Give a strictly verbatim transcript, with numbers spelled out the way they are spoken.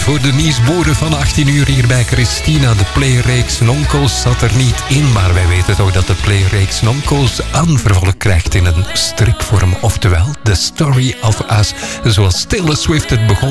voor de nieuwsboeren van achttien uur hier bij Christina. De playreeks Nonkels zat er niet in, maar wij weten toch dat de playreeks Nonkels een vervolg krijgt in een stripvorm. Oftewel, The Story of Us, zoals Taylor Swift het begon.